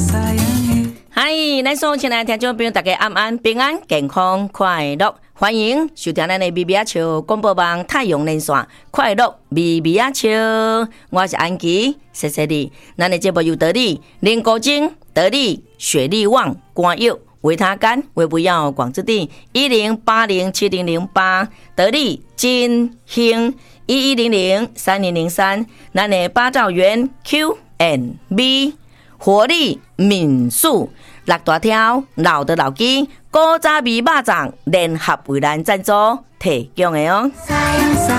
嗨，咱所有亲爱的听众朋友，大家安安平安健康快乐，欢迎收听咱的咪咪啊笑广播网太阳连线快乐咪咪啊笑，我是安琪，谢谢你。咱的节目有得力林国精、得力雪力旺、光佑、维他干、维不要广之地10807008，得力金兴11003003，咱的八兆元 Q&B。活力民宿六大条老的老鸡古早味肉粽联合为咱赞助提供的哦。